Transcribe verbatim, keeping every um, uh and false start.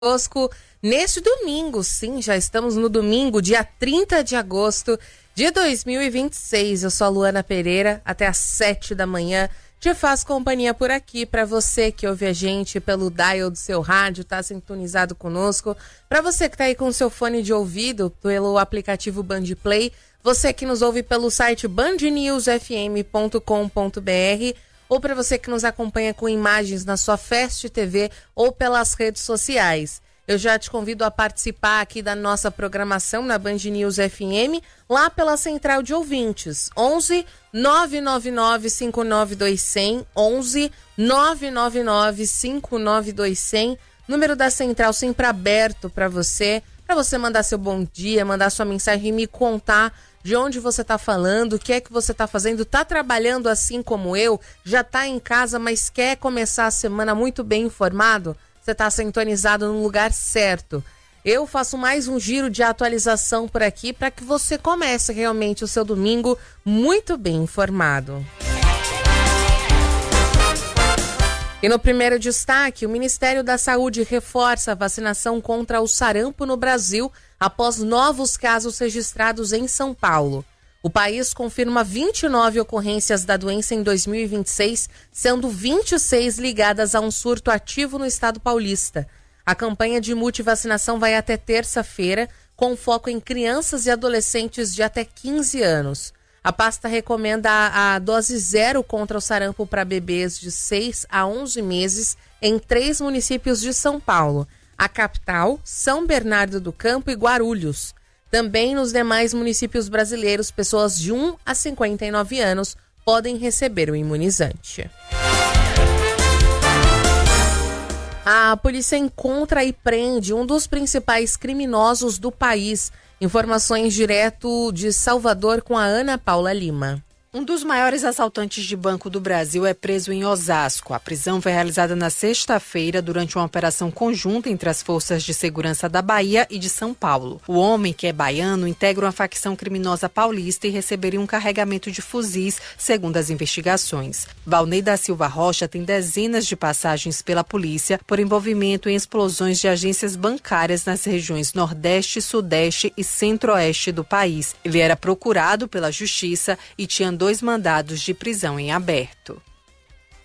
conosco neste domingo, sim, já estamos no domingo, dia trinta de agosto de dois mil e vinte e seis. Eu sou a Luana Pereira, até às sete da manhã te faço companhia por aqui, para você que ouve a gente pelo dial do seu rádio, tá sintonizado conosco, para você que tá aí com o seu fone de ouvido pelo aplicativo Band Play, você que nos ouve pelo site band news f m ponto com ponto b r, ou para você que nos acompanha com imagens na sua Fast T V ou pelas redes sociais. Eu já te convido a participar aqui da nossa programação na Band News F M, lá pela Central de Ouvintes, onze nove nove nove cinco nove dois zero zero, onze nove nove nove cinco nove dois zero zero, número da Central sempre aberto para você, para você mandar seu bom dia, mandar sua mensagem e me contar de onde você está falando, o que é que você está fazendo, está trabalhando assim como eu, já está em casa, mas quer começar a semana muito bem informado? Você está sintonizado no lugar certo. Eu faço mais um giro de atualização por aqui para que você comece realmente o seu domingo muito bem informado. E no primeiro destaque, o Ministério da Saúde reforça a vacinação contra o sarampo no Brasil após novos casos registrados em São Paulo. O país confirma vinte e nove ocorrências da doença em dois mil e vinte e seis, sendo vinte e seis ligadas a um surto ativo no estado paulista. A campanha de multivacinação vai até terça-feira, com foco em crianças e adolescentes de até quinze anos. A pasta recomenda a, a dose zero contra o sarampo para bebês de seis a onze meses em três municípios de São Paulo: a capital, São Bernardo do Campo e Guarulhos. Também nos demais municípios brasileiros, pessoas de um a cinquenta e nove anos podem receber o imunizante. A polícia encontra e prende um dos principais criminosos do país. Informações direto de Salvador com a Ana Paula Lima. Um dos maiores assaltantes de banco do Brasil é preso em Osasco. A prisão foi realizada na sexta-feira durante uma operação conjunta entre as forças de segurança da Bahia e de São Paulo. O homem, que é baiano, integra uma facção criminosa paulista e receberia um carregamento de fuzis, segundo as investigações. Valnei da Silva Rocha tem dezenas de passagens pela polícia por envolvimento em explosões de agências bancárias nas regiões Nordeste, Sudeste e Centro-Oeste do país. Ele era procurado pela Justiça e tinha dois mandados de prisão em aberto.